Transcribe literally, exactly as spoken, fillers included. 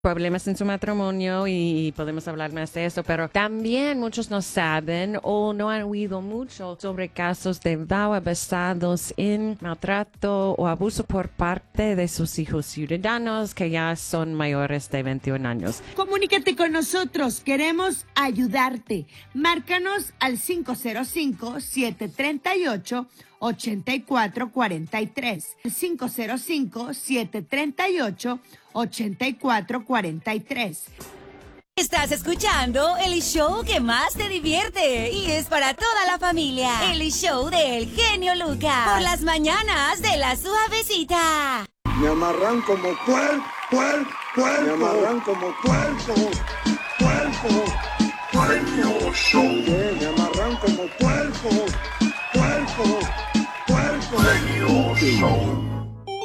problemas en su matrimonio y podemos hablar más de eso, pero también muchos no saben o no han oído mucho sobre casos de V A W A basados en maltrato o abuso por parte de sus hijos ciudadanos que ya son mayores de veintiún años. Comunícate con nosotros, queremos ayudarte. Márcanos al cinco cero cinco, siete tres ocho, ocho cuatro cuatro tres. cinco cero cinco, siete tres ocho, ocho cuatro cuatro tres. Estás escuchando el show que más te divierte y es para toda la familia. El show del genio Lucas. Por las mañanas de la suavecita. Me amarran como puerco, puerco, puerco. Me amarran como puerco, puerco, puerco. Show. Me amarran como puerco, puerco, puerco. Genio Show.